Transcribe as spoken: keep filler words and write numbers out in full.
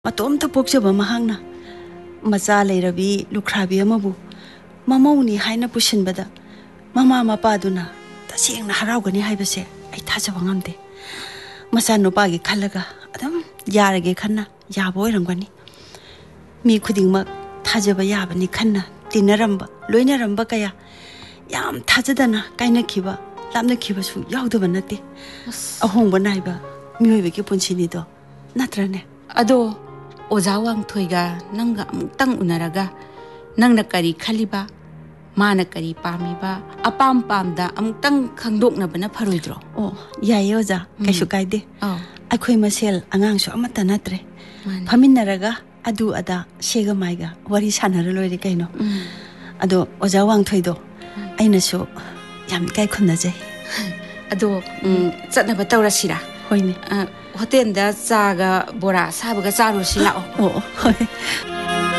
ꯃꯇꯣꯝꯇ ꯄꯣꯛꯆꯕ ꯃꯍꯥꯛꯅ ꯃꯆꯥ ꯂꯩꯔꯕꯤ ꯂꯨꯈ꯭ꯔꯥꯕꯤ ꯑꯃꯕꯨ ꯃꯃꯧꯅꯤ ꯍꯥꯏꯅ ꯄꯨꯁꯤꯟꯕꯗ ꯃꯃꯥ ꯃꯄꯥꯗꯨꯅ ꯇꯁꯦꯡꯅ ꯍꯔꯥꯎꯒꯅꯤ ꯍꯥꯏꯕꯁꯦ ꯑꯩ ꯊꯥꯖꯕ ꯉꯝꯗꯦ. ꯃꯆꯥꯅꯨꯄꯥꯒꯤ ꯈꯜꯂꯒ ꯑꯗꯨꯝ ꯌꯥꯔꯒꯦ ꯈꯟꯅ ꯌꯥꯕ ꯑꯣꯏꯔꯝꯒꯅꯤ. ꯃꯤ ꯈꯨꯗꯤꯡꯃꯛ ꯊꯥꯖꯕ ꯌꯥꯕꯅꯤ ꯈꯟꯅ ꯇꯤꯟꯅꯔꯝꯕ ꯂꯣꯏꯅꯔꯝꯕ ꯀꯌꯥ ꯌꯥꯝ ꯊꯥꯖꯗꯅ ꯀꯥꯏꯅꯈꯤꯕ ꯂꯥꯞꯅꯈꯤꯕꯁꯨ ꯌꯥꯎꯗꯕ ꯅꯠꯇꯦ. ꯑꯍꯣꯡꯕ ꯅꯥꯏꯕ ꯃꯤꯑꯣꯏꯕꯒꯤ ꯄꯨꯟꯁꯤꯅꯤꯗꯣ ꯅꯠꯇ꯭ꯔꯅꯦ? ꯑꯗꯣ ꯑꯣꯖꯥ ꯋꯥꯡꯊꯣꯏꯒ ꯅꯪꯒ ꯑꯃꯨꯛꯇꯪ ꯎꯅꯔꯒ ꯅꯪꯅ ꯀꯔꯤ ꯈꯜꯂꯤꯕ ꯃꯥꯅ ꯀꯔꯤ ꯄꯥꯝꯃꯤꯕ ꯑꯄꯥꯝ ꯄꯥꯝꯗ ꯑꯃꯨꯛꯇꯪ ꯈꯪꯗꯣꯛꯅꯕꯅ ꯐꯔꯣꯏꯗ꯭ꯔꯣ? ꯑꯣ ꯌꯥꯏꯌꯦ ꯑꯣꯖꯥ, ꯀꯩꯁꯨ ꯀꯥꯏꯗꯦ. ꯑꯩꯈꯣꯏ ꯃꯁꯦꯜ ꯑꯉꯥꯡꯁꯨ ꯑꯃꯠꯇ ꯅꯠꯇ꯭ꯔꯦ. ꯐꯝꯃꯤꯟꯅꯔꯒ ꯑꯗꯨ ꯑꯗꯥ ꯁꯦꯒ ꯃꯥꯏꯒ ꯋꯥꯔꯤ ꯁꯥꯟꯅꯔ ꯂꯣꯏꯔꯦ ꯀꯩꯅꯣ. ꯑꯗꯣ ꯑꯣꯖꯥ ꯋꯥꯡꯊꯣꯏꯗꯣ ꯑꯩꯅꯁꯨ ꯌꯥꯝ ꯏꯀꯥꯏ ꯈꯨꯝꯅꯖꯩ. ꯑꯗꯣ ꯆꯠꯅꯕ ꯇꯧꯔꯁꯤꯔꯥ? ꯍꯣꯏꯅꯦ. ꯍꯣꯇꯦꯜꯗ ꯆꯥꯒ ꯕꯣꯔꯥ ꯑꯁꯥꯕꯒ ꯆꯥꯔꯨꯁꯤ ꯂꯥꯛꯑꯣ. ꯑꯣ ꯍꯣꯏ.